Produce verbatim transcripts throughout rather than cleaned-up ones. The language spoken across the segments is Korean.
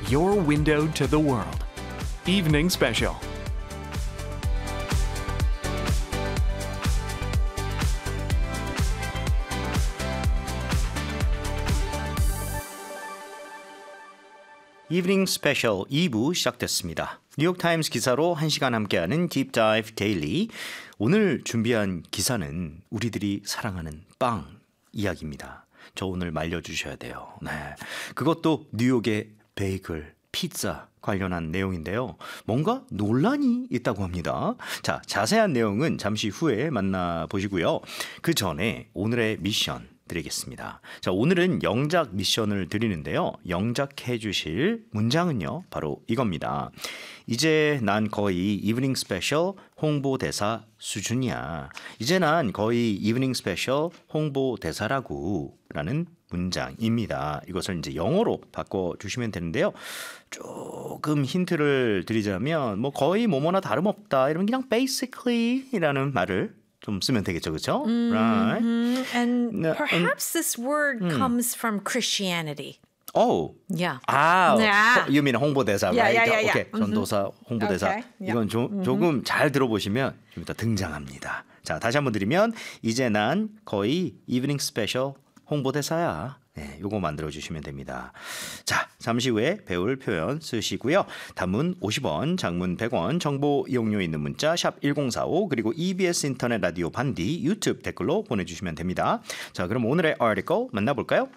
your window to the world. Evening Special. 이브닝 스페셜 이 부 시작됐습니다. 뉴욕타임스 기사로 한 시간 함께하는 딥 다이브 데일리. 오늘 준비한 기사는 우리들이 사랑하는 빵 이야기입니다. 저 오늘 말려주셔야 돼요. 네, 그것도 뉴욕의 베이글, 피자 관련한 내용인데요. 뭔가 논란이 있다고 합니다. 자, 자세한 내용은 잠시 후에 만나보시고요. 그 전에 오늘의 미션 드리겠습니다. 자, 오늘은 영작 미션을 드리는데요. 영작해 주실 문장은요, 바로 이겁니다. 이제 난 거의 이브닝 스페셜 홍보대사 수준이야. 이제 난 거의 이브닝 스페셜 홍보대사라고 라는 문장입니다. 이것을 이제 영어로 바꿔주시면 되는데요. 조금 힌트를 드리자면 뭐 거의 뭐뭐나 다름없다 이러면 그냥 basically 이라는 말을 좀 쓰면 되겠죠, 그렇죠? Mm-hmm. Right. And No, perhaps this word comes from Christianity. Oh. Yeah. 아, Yeah. you mean 홍보대사, Yeah, right? yeah, yeah, yeah. 오케이, 전도사, 홍보대사. Okay, yeah. 이건 조, 조금 잘 들어보시면 좀 이따 등장합니다. 자, 다시 한번 드리면 이제 난 거의 이브닝 스페셜 홍보대사야. 네, 요거 만들어 주시면 됩니다. 자, 잠시 후에 배울 표현 쓰시고요. 단문 오십 원, 장문 백 원, 정보 이용료 있는 문자 샵 일공사오 그리고 이비에스 인터넷 라디오 반디 유튜브 댓글로 보내주시면 됩니다. 자, 그럼 오늘의 article 만나볼까요?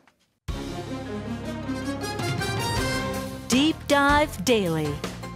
Deep Dive Daily.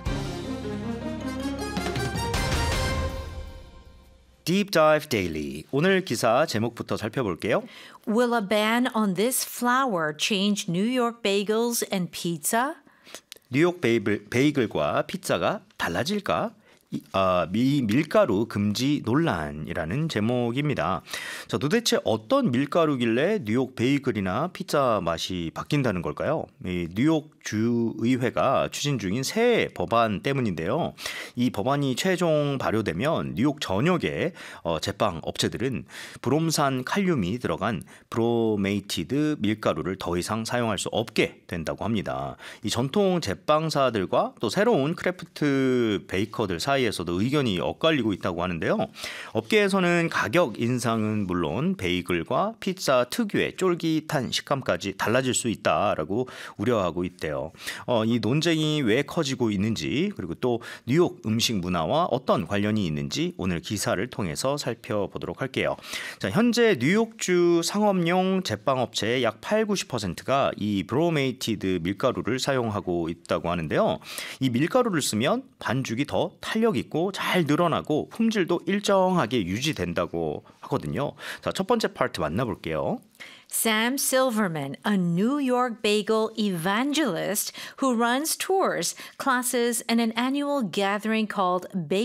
Deep Dive Daily. 오늘 기사 제목부터 살펴볼게요. Will a ban on this flour change New York bagels and pizza? 뉴욕 베이글, 베이글과 피자가 달라질까? 이, 아, 미 밀가루 금지 논란이라는 제목입니다. 자, 도대체 어떤 밀가루길래 뉴욕 베이글이나 피자 맛이 바뀐다는 걸까요? 이 뉴욕 주의회가 추진 중인 새 법안 때문인데요. 이 법안이 최종 발효되면 뉴욕 전역의 어, 제빵 업체들은 브롬산 칼륨이 들어간 브로메이티드 밀가루를 더 이상 사용할 수 없게 된다고 합니다. 이 전통 제빵사들과 또 새로운 크래프트 베이커들 사이에서도 의견이 엇갈리고 있다고 하는데요. 업계에서는 가격 인상은 물론 베이글과 피자 특유의 쫄깃한 식감까지 달라질 수 있다라고 우려하고 있대요. 어, 이 논쟁이 왜 커지고 있는지 그리고 또 뉴욕 음식 문화와 어떤 관련이 있는지 오늘 기사를 통해서 살펴보도록 할게요. 자, 현재 뉴욕주 상업용 제빵업체의 약 팔, 구십 퍼센트가 이 브로메이티드 밀가루를 사용하고 있다고 하는데요. 이 밀가루를 쓰면 반죽이 더 탄력 있고 잘 늘어나고 품질도 일정하게 유지된다고 하거든요. 자, 첫 번째 파트 만나볼게요. Sam Silverman, a New York bagel evangelist who runs tours, classes, and an annual gathering called Bagel